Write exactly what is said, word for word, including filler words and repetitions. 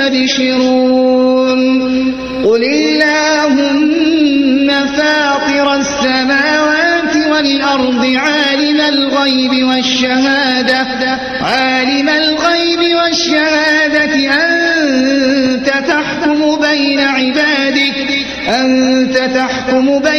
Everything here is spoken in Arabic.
يستبشرون قل اللهم فاطر السماوات والأرض عالم الغيب والشهادة عالم الغيب والشهادة أنت تحكم بين عبادك أنت تحكم بين